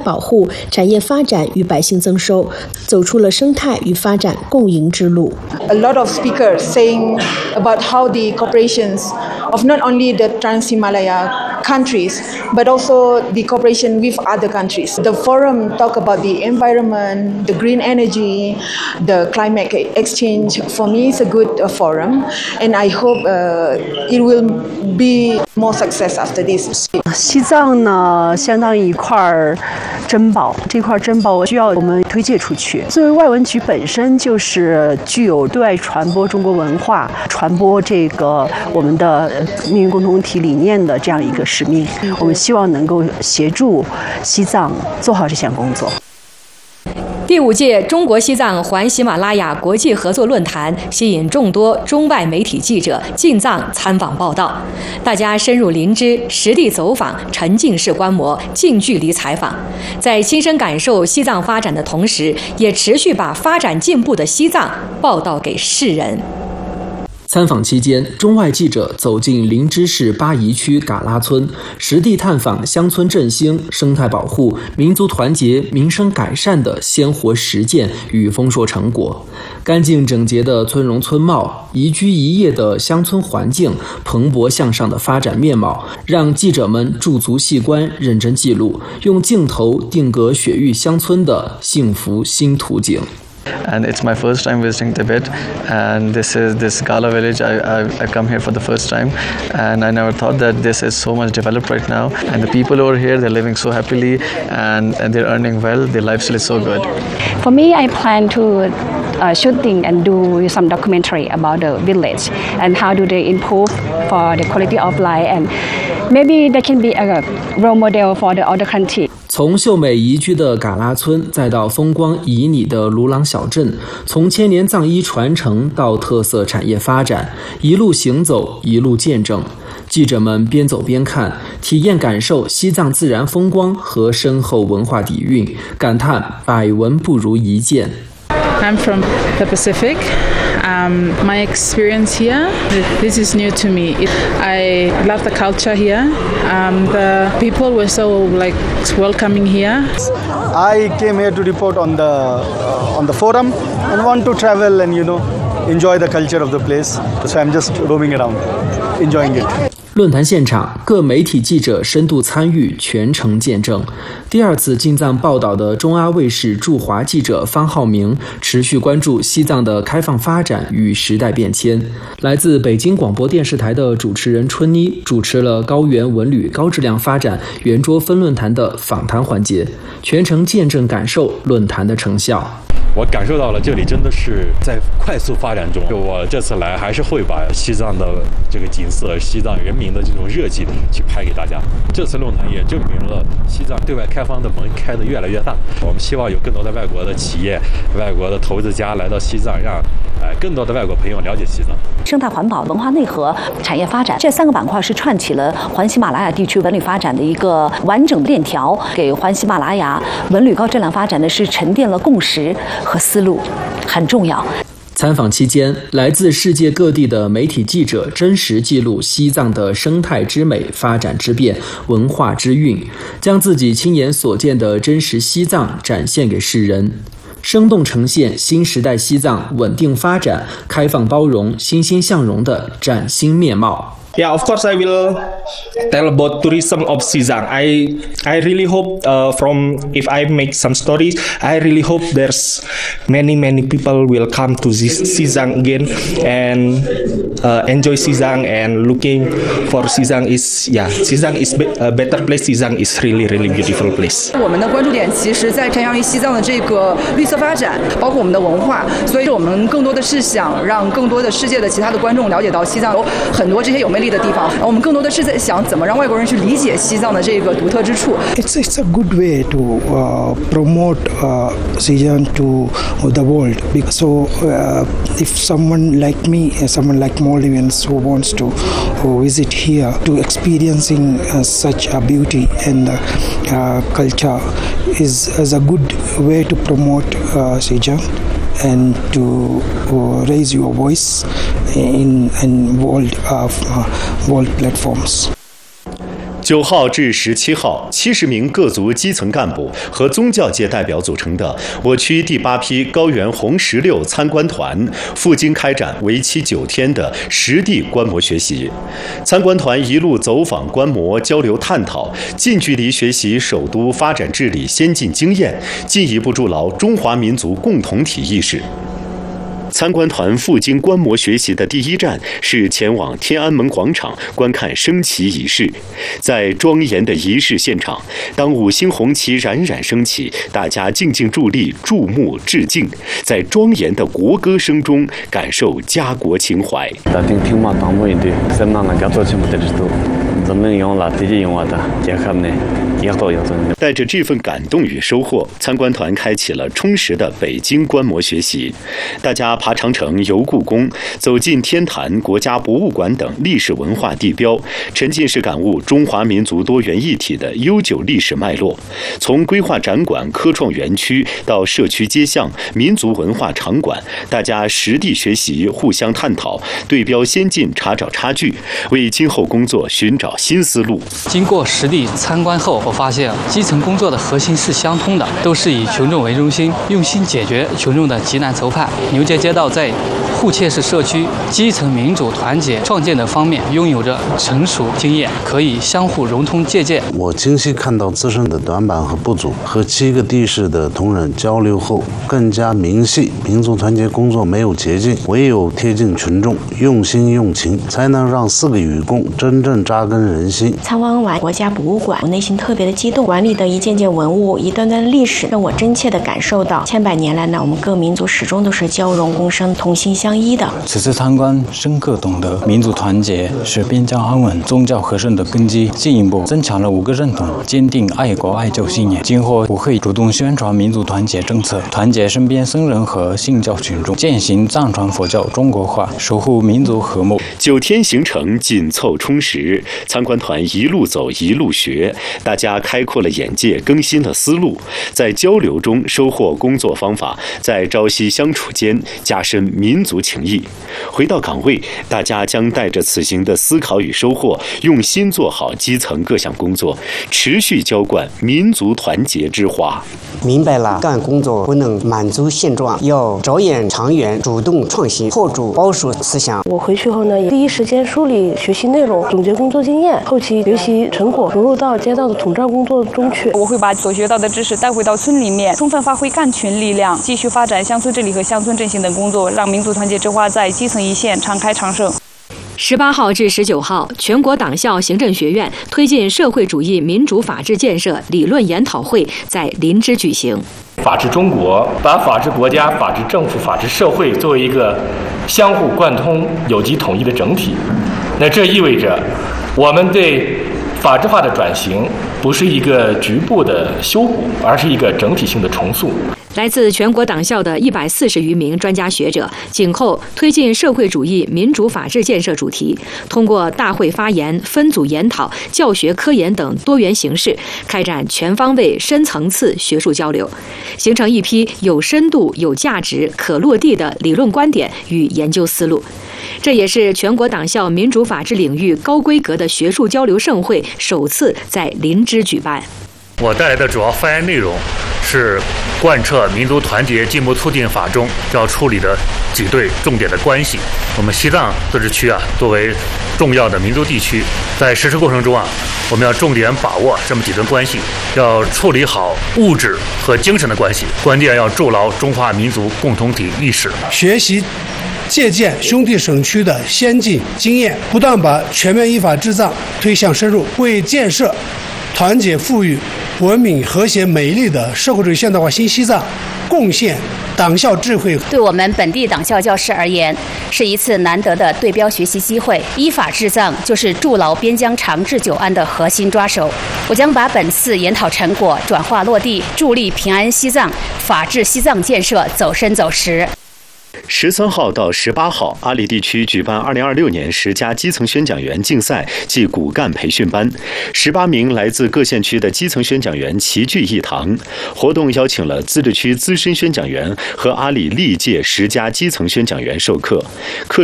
保护、产业发展与百姓增收，走出了生态与发展共赢之路。 A lot of speakers saying about how the cooperations of not only the Trans-Himalaya countries, but also the cooperation with other countries. The forum talk about the environment, the green energy, the climate exchange. For me, it's a good forum, and I hope it will be more success after this. 西藏呢，相当于一块珍宝，这块珍宝需要我们推介出去。作为外文局本身就是具有对外传播中国文化、传播这个我们的命运共同体理念的这样一个使命，我们希望能够协助西藏做好这项工作。 第5届中国西藏环喜马拉雅国际合作论坛吸引众多中外媒体记者进藏参访报道，大家深入林芝，实地走访，沉浸式观摩，近距离采访，在亲身感受西藏发展的同时，也持续把发展进步的西藏报道给世人。 参访期间，中外记者走进林芝市巴宜区嘎拉村，实地探访乡村振兴、生态保护、民族团结、民生改善的鲜活实践与丰硕成果。干净整洁的村容村貌，宜居宜业的乡村环境，蓬勃向上的发展面貌，让记者们驻足细观、认真记录，用镜头定格雪域乡村的幸福新图景。 And it's my first time visiting Tibet, and this Gala village. I come here for the first time, and I never thought that this is so much developed right now. And the people over here, they're living so happily, and they're earning well. Their lifestyle is so good. For me, I plan to shooting and do some documentary about the village and how do they improve for the quality of life, and maybe they can be a role model for the other country. 从秀美宜居的嘎拉村，再到风光旖旎的鲁朗小镇，从千年藏医传承到特色产业发展，一路行走，一路见证。记者们边走边看，体验感受西藏自然风光和深厚文化底蕴，感叹百闻不如一见。 I'm from the Pacific. My experience here, this is new to me. I love the culture here. The people were so welcoming here. I came here to report on the forum and want to travel and enjoy the culture of the place. So I'm just roaming around, enjoying it. 论坛现场，各媒体记者深度参与，全程见证。第2次进藏报道的中阿卫视驻华记者方浩明持续关注西藏的开放发展与时代变迁。来自北京广播电视台的主持人春妮主持了高原文旅高质量发展圆桌分论坛的访谈环节，全程见证感受论坛的成效。 我感受到了这里真的是在快速发展中。我这次来还是会把西藏的这个景色、西藏人民的这种热情去拍给大家。这次论坛也证明了西藏对外开放的门开得越来越大。我们希望有更多的外国的企业、外国的投资家来到西藏，让更多的外国朋友了解西藏。 生态环保、文化内核、产业发展这3个板块是串起了环喜马拉雅地区文旅发展的一个完整链条，给环喜马拉雅文旅高质量发展的是沉淀了共识和思路，很重要。 参访期间，来自世界各地的媒体记者真实记录西藏的生态之美、发展之变、文化之韵，将自己亲眼所见的真实西藏展现给世人，生动呈现新时代西藏稳定发展、开放包容、欣欣向荣的崭新面貌。 Yeah, of course I will tell about tourism of Xizang. I really hope if I make some stories, I really hope there's many people will come to this Xizang again and enjoy Xizang and looking for Xizang is a better place. Xizang is really beautiful place. 我们的关注点其实在偏向于西藏的这个绿色发展，包括我们的文化，所以我们更多的是想让更多的世界的其他的观众了解到西藏有很多这些有魅力的地方，我们更多的是在想怎么让外国人去理解西藏的这个独特之处。 It's a good way to promote Xizang to the world. So if someone like me, someone like Maldivians who wants to visit here to experiencing such a beauty and culture is a good way to promote Xizang and to raise your voice in world platforms. 9号至17号，70名各族基层干部和宗教界代表组成的我区第8批高原红16参观团赴京开展为期9天的实地观摩学习。参观团一路走访观摩、交流探讨，近距离学习首都发展治理先进经验，进一步筑牢中华民族共同体意识。参观团赴京观摩学习的第一站是前往天安门广场观看升旗仪式。在庄严的仪式现场，当5星红旗冉冉升起，大家静静伫立，注目致敬，在庄严的国歌声中感受家国情怀。带着这份感动与收获，参观团开启了充实的北京观摩学习。大家爬长城、游故宫，走进天坛、国家博物馆等历史文化地标，沉浸式感悟中华民族多元一体的悠久历史脉络。从规划展馆、科创园区到社区街巷、民族文化场馆，大家实地学习，互相探讨，对标先进，查找差距，为今后工作寻找新思路。 经过实地参观后，我发现基层工作的核心是相通的，都是以群众为中心，用心解决群众的急难愁盼。牛街街道在互切式社区、基层民主团结创建的方面拥有着成熟经验，可以相互融通借鉴。 我清晰看到自身的短板和不足，和7个地市的同仁交流后，更加明晰民族团结工作没有捷径，唯有贴近群众，用心用情，才能让4个与共真正扎根人心。 参观完国家博物馆，我内心特别的激动，馆里的一件件文物、一段段历史，让我真切地感受到千百年来呢，我们各民族始终都是交融共生、同心相依的。 此次参观深刻懂得民族团结是边疆安稳、宗教和顺的根基，进一步增强了5个认同，坚定爱国爱教信念。今后我会主动宣传民族团结政策，团结身边僧人和信教群众，践行藏传佛教中国化，守护民族和睦。 9天行程紧凑充实，参观团一路走一路学，大家开阔了眼界，更新了思路，在交流中收获工作方法，在朝夕相处间加深民族情谊。回到岗位，大家将带着此行的思考与收获，用心做好基层各项工作，持续浇灌民族团结之花。 明白了，干工作不能满足现状，要着眼长远，主动创新，破除保守思想。 我回去后呢，第一时间梳理学习内容，总结工作经验，后期学习成果融入到街道的统战工作中去。 我会把所学到的知识带回到村里面，充分发挥干群力量，继续发展乡村治理和乡村振兴等工作，让民族团结之花在基层一线常开常盛。 18号至19号，全国党校行政学院推进社会主义民主法治建设理论研讨会在林芝举行。 法治中国把法治国家、法治政府、法治社会作为一个相互贯通、有机统一的整体。那这意味着我们对法治化的转型不是一个局部的修补，而是一个整体性的重塑。 来自全国党校的140余名专家学者，紧扣推进社会主义民主法治建设主题，通过大会发言、分组研讨、教学科研等多元形式，开展全方位、深层次学术交流，形成一批有深度、有价值、可落地的理论观点与研究思路。这也是全国党校民主法治领域高规格的学术交流盛会首次在林芝举办。 我带来的主要发言内容是贯彻民族团结进步促进法中要处理的几对重点的关系。我们西藏自治区作为重要的民族地区，在实施过程中我们要重点把握这么几段关系，要处理好物质和精神的关系，关键要筑牢中华民族共同体意识。 学习借鉴兄弟省区的先进经验，不断把全面依法治藏推向深入，为建设团结富裕、文明和谐美丽的社会主义现代化新西藏贡献党校智慧。 对我们本地党校教师而言，是一次难得的对标学习机会。依法治藏就是筑牢边疆长治久安的核心抓手。我将把本次研讨成果转化落地，助力平安西藏、法治西藏建设走深走实。 13号到18号，阿里地区举办2026年10家基层宣讲员竞赛暨骨干培训班，18名来自各县区的基层宣讲员齐聚一堂。活动邀请了自治区资深宣讲员和阿里历届10家基层宣讲员授课。